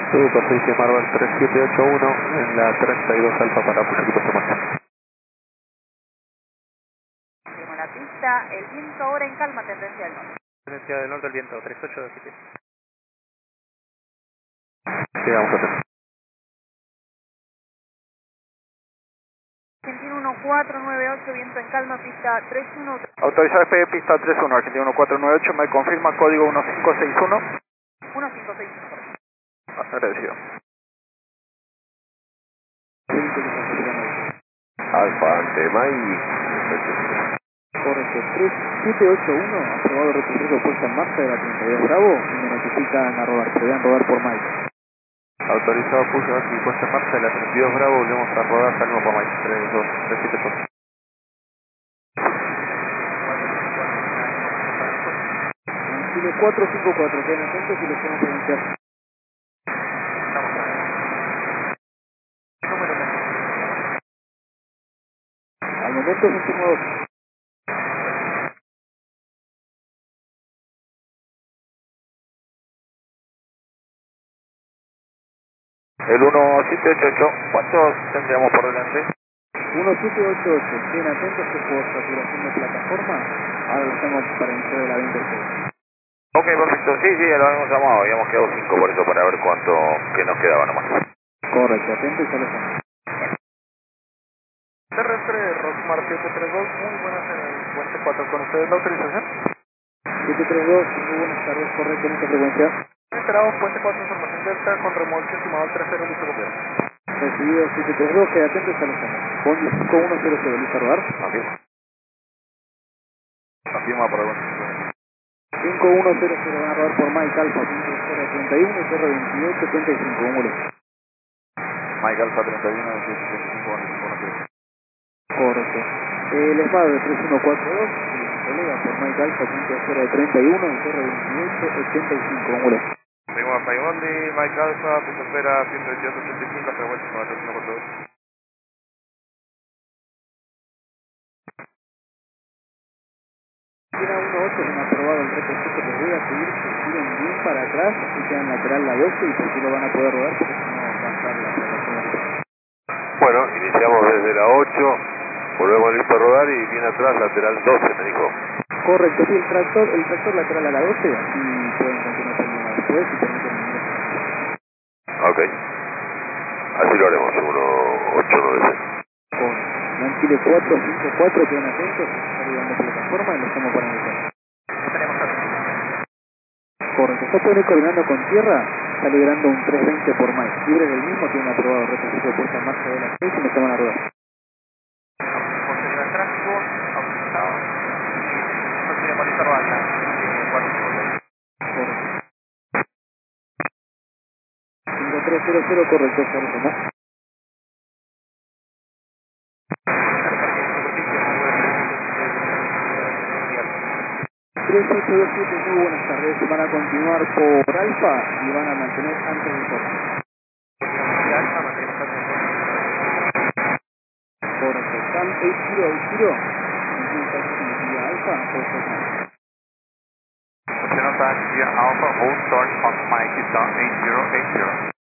Superficie Marvel 3781 en la 32 Alfa para apoyo equipo de marcha. Tenemos la pista, el viento ahora en calma, tendencia al norte. Tendencia del norte del viento, 3827. Llegamos a hacer. Argentina 1498, viento en calma, pista 31. Autorizado FE pista 31, Argentina 1498, me confirma código 1561. 1561, correcto. Agradecido. Alfa ante Mike. Correcto, 3781, aprobado retroceso puesta en marcha de la 32 Bravo, y me notifican a rodar, se deben rodar por Mike. Autorizado puso aquí puesta en marcha de la 32 Bravo, volvemos a rodar, salimos para Mike 32, 378. Chile 454, queden atentos y los tenemos que anunciar. Al momento es un turno 2. El 1788, ¿cuántos tendríamos por delante? 1788, queden atentos que por saturación de plataforma, ahora lo estamos para iniciar el avión tercero. Ok, perfecto, sí, ya lo habíamos llamado, habíamos quedado 5 por eso, para ver cuánto que nos quedaba nomás. Correcto, atentos y ya lo estamos. Terrestre, Rockmar 732, muy buenas en el puente 4, ¿con ustedes la autorización? 732, muy buenas tardes, correcto en esta frecuencia. Esperamos puente 4, información delta, con remolque estimado al 30, listo copiado. Recibido 732, queda atentos y ya lo estamos. Bondi 5100, ¿listo a rodar? Afirma por algún 5100 van a rodar por Mike Alfa, 031 y 02875, vámonos. Mike Alfa 31, 25, Correcto. El ESMAD de 3142, el colega por Mike Alfa, 031 y 02885, vámonos. Seguimos a Bondi, Mike Alfa, punto espera 128.85, hasta vuelta con el 142. Tiene 1.8, se me ha aprobado el retroceso, les voy a pedir que giren bien para atrás y sean lateral la 12 y por si lo van a poder rodar porque si no va a estar la aceleración. Bueno, iniciamos desde la 8, volvemos listo a rodar y viene atrás lateral 12, me dijo. Correcto, sí, el tractor lateral a la 12 y pueden continuar saliendo después y permiten venir. Ok. Así lo haremos, 1896. Con Nanchile 454, queden atentos, está llegando plataforma y lo estamos para iniciar. Correcto, está pueden ir coordinando con tierra, está liderando un 320 por Mike. Libre del mismo, tienen aprobado retroceso de puesta en marcha de las 6 y me estaban a rodar. Posterior al tráfico, autorizado, no tenemos lista rodada, 5300, correcto, ya lo tomó. Superficie, 3827, muy buenas tardes, van a continuar por Alfa y van a mantener antes del top. Alfa, mantenemos Correcto, Cam 8080, en taxi vía Alfa, puesto más. Optional taxi Alpha, hold start on Mike, está 8080.